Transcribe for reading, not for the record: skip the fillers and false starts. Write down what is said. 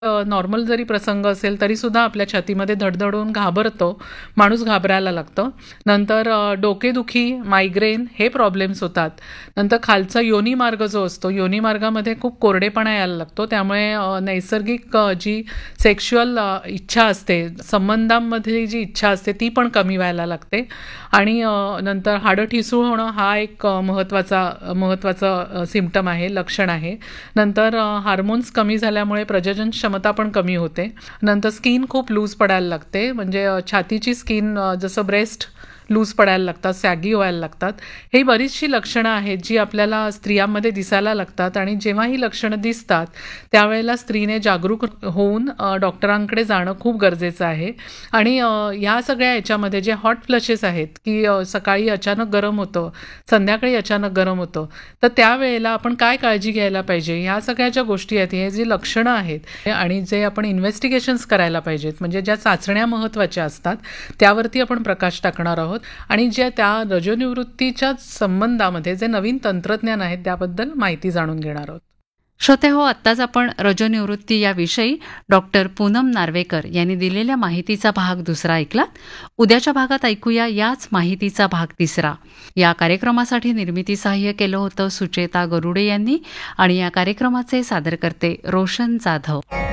Normal जरी प्रसंग असेल तरीसुद्धा आपल्या छातीमध्ये धडधडून घाबरतो, माणूस घाबरायला लागतं. नंतर डोकेदुखी, मायग्रेन हे प्रॉब्लेम्स होतात. नंतर खालचा योनी मार्ग जो असतो, योनी मार्गामध्ये खूप कोरडेपणा यायला लागतो. त्यामुळे नैसर्गिक जी सेक्शुअल इच्छा असते, संबंधांमध्ये जी इच्छा असते ती पण कमी व्हायला लागते. आणि नंतर हाडं ठिसूळ होणं हा एक महत्त्वाचा सिम्पटम आहे, लक्षण आहे. नंतर हार्मोन्स कमी झाल्यामुळे प्रजनन क्षमता पण कमी होते. नंतर स्किन खूप लूज पडायला लागते, म्हणजे छातीची स्किन जसं ब्रेस्ट लूज पडायला लागतात, सॅगी व्हायला लागतात. ही बरीचशी लक्षणं आहेत जी आपल्याला स्त्रियांमध्ये दिसायला लागतात. आणि जेव्हा ही लक्षणं दिसतात त्यावेळेला स्त्रीने जागरूक होऊन डॉक्टरांकडे जाणं खूप गरजेचं आहे. आणि ह्या सगळ्या याच्यामध्ये जे हॉट फ्लशेस आहेत, की सकाळी अचानक गरम होतं, संध्याकाळी अचानक गरम होतं, तर त्यावेळेला आपण काय काळजी घ्यायला पाहिजे, ह्या सगळ्या ज्या गोष्टी आहेत, हे जी लक्षणं आहेत आणि जे आपण इन्व्हेस्टिगेशन्स करायला पाहिजेत, म्हणजे ज्या चाचण्या महत्त्वाच्या असतात त्यावरती आपण प्रकाश टाकणार आहोत. आणि ज्या त्या रजोनिवृत्तीच्या संबंधामध्ये जे नवीन तंत्रज्ञान आहेत त्याबद्दल माहिती जाणून घेणार आहोत. श्रोते हो, आत्ताच आपण रजोनिवृत्ती याविषयी डॉक्टर पूनम नार्वेकर यांनी दिलेल्या माहितीचा भाग 2 ऐकला. उद्याच्या भागात ऐकूया याच माहितीचा भाग 3. या कार्यक्रमासाठी निर्मिती सहाय्य केलं होतं सुचेता गरुडे यांनी आणि या कार्यक्रमाचे सादरकर्ते रोशन जाधव.